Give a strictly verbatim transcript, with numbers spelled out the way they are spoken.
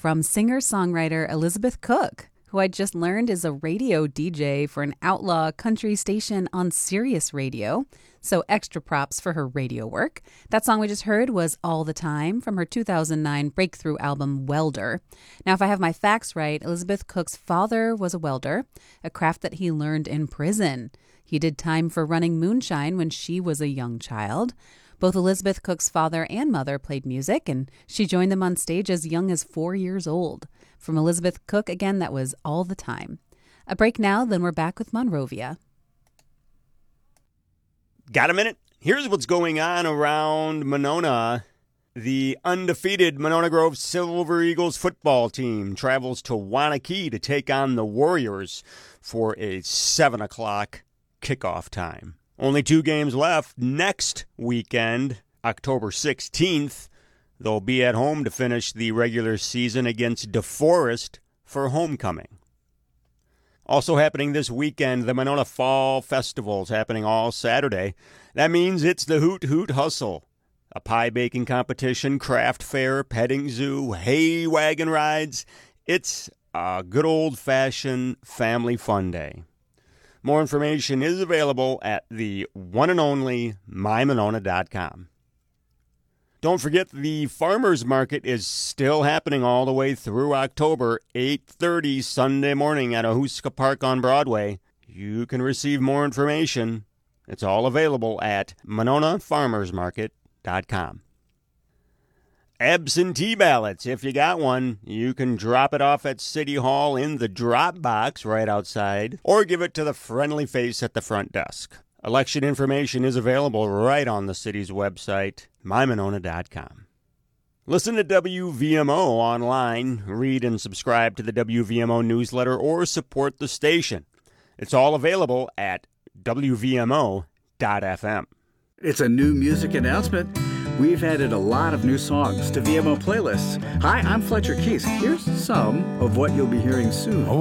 from singer-songwriter Elizabeth Cook, who I just learned is a radio D J for an outlaw country station on Sirius Radio. So extra props for her radio work. That song we just heard was All the Time from her two thousand nine breakthrough album Welder. Now, if I have my facts right, Elizabeth Cook's father was a welder, a craft that he learned in prison. He did time for running moonshine when she was a young child. Both Elizabeth Cook's father and mother played music, and she joined them on stage as young as four years old. From Elizabeth Cook, again, that was All the Time. A break now, then we're back with Monrovia. Got a minute? Here's what's going on around Monona. The undefeated Monona Grove Silver Eagles football team travels to Waunakee to take on the Warriors for a seven o'clock kickoff time. Only two games left. Next weekend, October sixteenth, they'll be at home to finish the regular season against DeForest for homecoming. Also happening this weekend, the Monona Fall Festival is happening all Saturday. That means it's the Hoot Hoot Hustle. A pie baking competition, craft fair, petting zoo, hay wagon rides. It's a good old-fashioned family fun day. More information is available at the one and only my monona dot com. Don't forget the farmers market is still happening all the way through October, eight thirty Sunday morning at Ahuska Park on Broadway. You can receive more information. It's all available at monona farmers market dot com. Absentee ballots, if you got one, you can drop it off at City Hall in the drop box right outside, or give it to the friendly face at the front desk. Election information is available right on the city's website, my monona dot com. Listen to W V M O online, read and subscribe to the W V M O newsletter, or support the station. It's all available at W V M O dot F M. It's a new music announcement. We've added a lot of new songs to V M O playlists. Hi, I'm Fletcher Keys. Here's some of what you'll be hearing soon.